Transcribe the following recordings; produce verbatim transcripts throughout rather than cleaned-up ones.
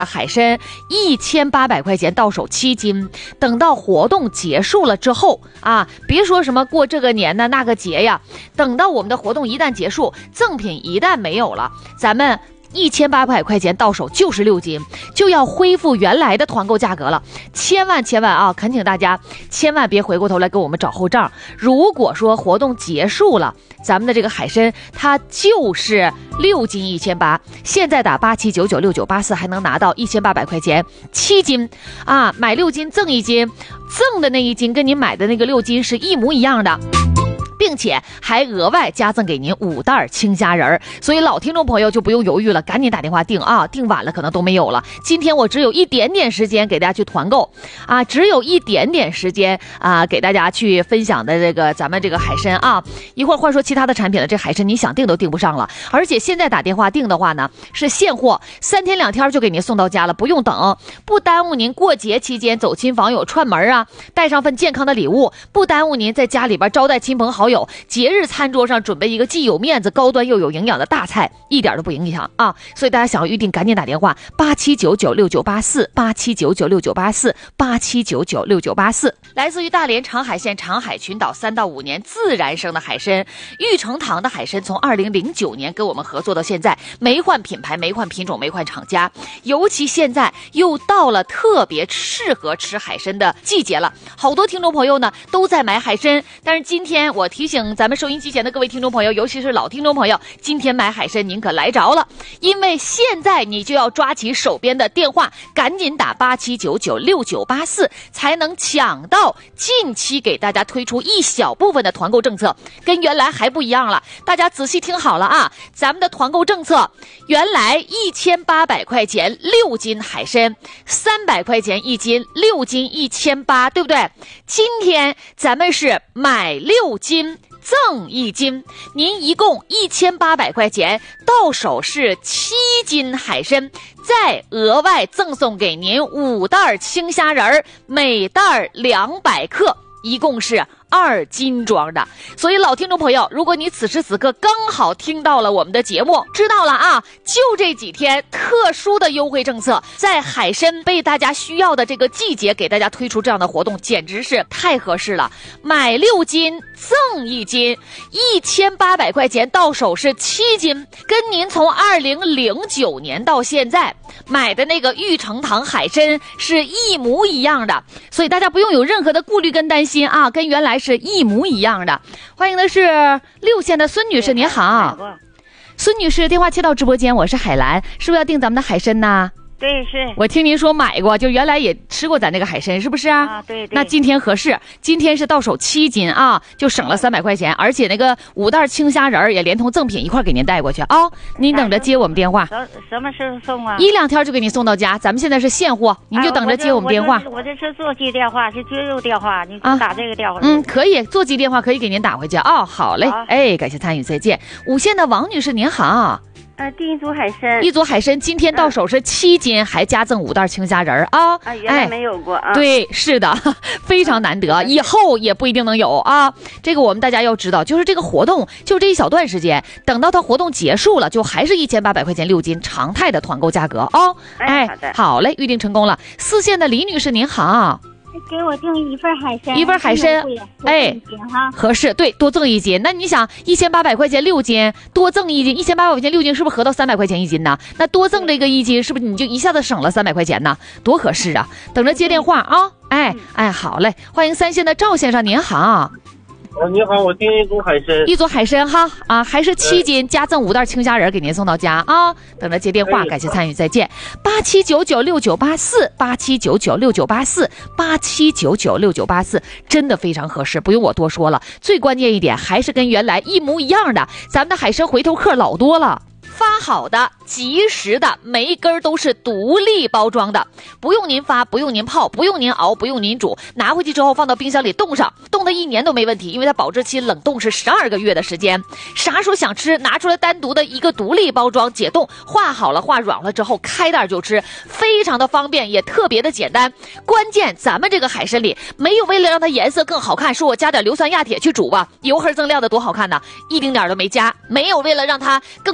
海参一千八百块钱到手七斤，等到活动结束了之后啊，别说什么过这个年呢那个节呀，等到我们的活动一旦结束，赠品一旦没有了，咱们一千八百块钱到手就是六斤，就要恢复原来的团购价格了。千万千万啊，恳请大家千万别回过头来给我们找后账。如果说活动结束了，咱们的这个海参它就是六斤一千八，现在打八七九九六九八四还能拿到一千八百块钱七斤啊，买六斤赠一斤，赠的那一斤跟你买的那个六斤是一模一样的。并且还额外加赠给您五袋青虾仁儿，所以老听众朋友就不用犹豫了，赶紧打电话订啊，订晚了可能都没有了。今天我只有一点点时间给大家去团购啊，只有一点点时间啊，给大家去分享的这个咱们这个海参啊，一会儿换说其他的产品了，这海参你想订都订不上了，而且现在打电话订的话呢是现货，三天两天就给您送到家了，不用等，不耽误您过节期间走亲访友串门啊，带上份健康的礼物，不耽误您在家里边招待亲朋好友，节日餐桌上准备一个既有面子高端又有营养的大菜，一点都不影响啊！所以大家想要预定赶紧打电话八七九九六九八四八七九九六九八四八七九九六九八四。来自于大连长海县长海群岛三到五年自然生的海参，玉成堂的海参从二零零九年跟我们合作到现在，没换品牌，没换品种，没换厂家，尤其现在又到了特别适合吃海参的季节了，好多听众朋友呢都在买海参，但是今天我提醒咱们收音机前的各位听众朋友，尤其是老听众朋友，今天买海参您可来着了，因为现在你就要抓起手边的电话，赶紧打八七九九六九八四，才能抢到近期给大家推出一小部分的团购政策，跟原来还不一样了。大家仔细听好了啊，咱们的团购政策原来一千八百块钱六斤海参，三百块钱一斤，六斤一千八，对不对？今天咱们是买六斤赠一斤，您一共一千八百块钱，到手是七斤海参，再额外赠送给您五袋青虾仁儿，每袋两百克，一共是二斤装的。所以老听众朋友，如果你此时此刻刚好听到了我们的节目，知道了啊，就这几天特殊的优惠政策，在海参被大家需要的这个季节给大家推出这样的活动，简直是太合适了。买六斤赠一斤，一千八百块钱到手是七斤，跟您从二零零九年到现在买的那个玉成堂海参是一模一样的，所以大家不用有任何的顾虑跟担心啊，跟原来是一模一样的。欢迎的是六县的孙女士，您好。孙女士，电话切到直播间，我是海兰，是不是要订咱们的海参呢？ 对，是。 我听您说买过，就原来也吃过咱这个海参，是不是啊？ 啊，对对。 那今天合适，今天是到手七斤啊，就省了三百块钱，而且那个五袋青虾仁也连同赠品一块给您带过去啊。您等着接我们电话。 什什么时候送啊？ 一两天就给您送到家，咱们现在是现货，您就等着接我们电话。 啊、我, 我这是座机电话，是接入电话，你打这个电话。啊、 嗯，可以，座机电话可以给您打回去啊、哦。好嘞，好哎，感谢参与，再见。五县的王女士您好。 呃，订一组海参， 一组海参今天到手是七斤，嗯、还加赠五袋青虾仁啊！ 啊，原来没有过啊。 对，是的，非常难得，以后也不一定能有啊。这个我们大家要知道，就是这个活动就这一小段时间，等到它活动结束了，就还是一千八百块钱六斤常态的团购价格啊！ 哎，好的， 好嘞，预定成功了。四县的李女士您好。 给我订一份海参， 一份海参，哎，合适，对，多赠一斤。那你想，一千八百块钱六斤，多赠一斤，一千八百块钱六斤，是不是合到三百块钱一斤呢？那多赠这个一斤，是不是你就一下子省了三百块钱呢？多合适啊！等着接电话啊！哎哎，好嘞，欢迎三县的赵先生，您好。 哦，你好，我订一组海参， 一组海参哈啊，还是七斤，加赠五袋青虾仁给您送到家啊！等着接电话，感谢参与，再见。八七九九六九八四，八七九九六九八四，八七九九六九八四，真的非常合适，不用我多说了。最关键一点还是跟原来一模一样的，咱们的海参回头客老多了。发好的及时的，每一根都是独立包装的，不用您发，不用您泡，不用您熬，不用您煮，拿回去之后放到冰箱里冻上，冻它一年都没问题，因为它保质期冷冻是十二个月的时间，啥时候想吃拿出来单独的一个独立包装解冻，化好了化软了之后开袋就吃，非常的方便，也特别的简单。关键咱们这个海参里没有为了让它颜色更好看说我加点硫酸亚铁去煮吧，油黑锃亮的多好看呢，一丁点都没加，没有为了让它更加金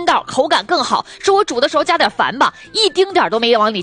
道，口感更好。说我煮的时候加点矾吧，一丁点都没往里